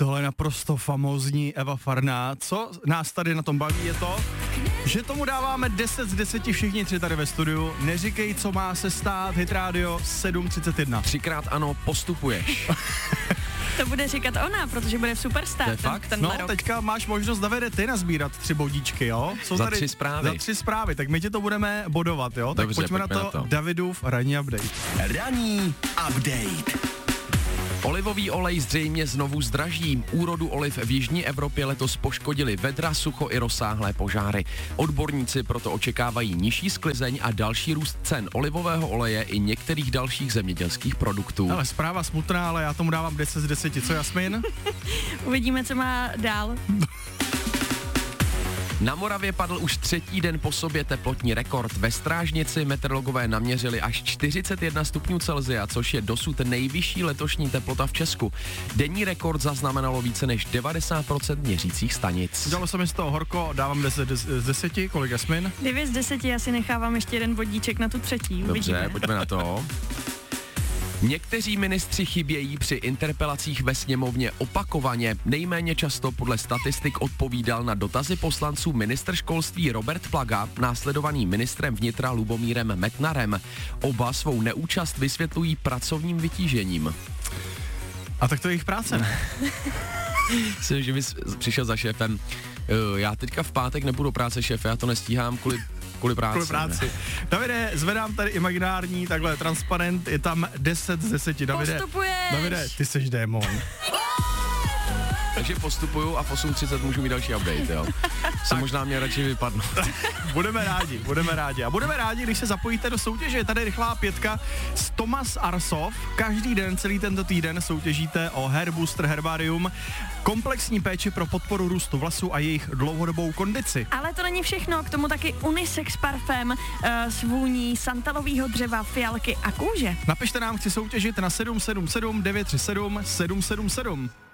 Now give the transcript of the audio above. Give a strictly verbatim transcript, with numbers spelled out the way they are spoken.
Tohle je naprosto famózní Eva Farná. Co nás tady na tom baví je to, že tomu dáváme deset z deseti všichni tři tady ve studiu. Neříkej, co má se stát, Hit Radio sedm třicet jedna. Třikrát ano, postupuješ. To bude říkat ona, protože bude v Superstar. To je ten, fakt? tenhle No, rok. teďka máš možnost, Davide, ty nazbírat tři bodíčky, jo? Jsou Za tady tři zprávy. Za tři zprávy, tak my ti to budeme bodovat, jo? Tak Dobře, pojďme, na, pojďme to. na to. Davidův ranní update. Ranní update. Olivový olej zřejmě znovu zdraží. Úrodu oliv v jižní Evropě letos poškodili vedra, sucho i rozsáhlé požáry. Odborníci proto očekávají nižší sklizeň a další růst cen olivového oleje i některých dalších zemědělských produktů. Ale zpráva smutná, ale já tomu dávám deset z deseti. Co, Jasmin? Uvidíme, co má dál. Na Moravě padl už třetí den po sobě teplotní rekord. Ve Strážnici meteorologové naměřili až čtyřicet jedna stupňů Celsia, což je dosud nejvyšší letošní teplota v Česku. Denní rekord zaznamenalo více než devadesát procent měřících stanic. Dělalo se mi z toho horko, dávám deset z deseti. Kolik, Jasmin? devět z deseti, asi nechávám ještě jeden bodíček na tu třetí. Uvidíme. Dobře, pojďme na to. Někteří ministři chybějí při interpelacích ve sněmovně opakovaně. Nejméně často podle statistik odpovídal na dotazy poslanců ministr školství Robert Plaga, následovaný ministrem vnitra Lubomírem Metnarem. Oba svou neúčast vysvětlují pracovním vytížením. A tak to je jejich práce, ne? Myslím, že bys přišel za šéfem. Uh, já teďka v pátek nepůjdu do práce, šéfe, já to nestíhám kvůli, kvůli práci. Kvůli práci. Davide, zvedám tady imaginární takhle transparent, je tam deset z deseti. Davide, Postupuješ! Davide, ty seš démon. Takže postupuju a v osm třicet můžu mít další update, jo. Jsem možná měl radši vypadnout. Budeme rádi, budeme rádi. A budeme rádi, když se zapojíte do soutěže. Je tady rychlá pětka z Thomas Arsov. Každý den, celý tento týden soutěžíte o Hair Booster Herbarium. Komplexní péči pro podporu růstu vlasů a jejich dlouhodobou kondici. Ale to není všechno, k tomu taky unisex parfém uh, s vůní santalového dřeva, fialky a kůže. Napište nám, chci soutěžit na sedm sedm sedm devět tři sedm sedm sedm sedm.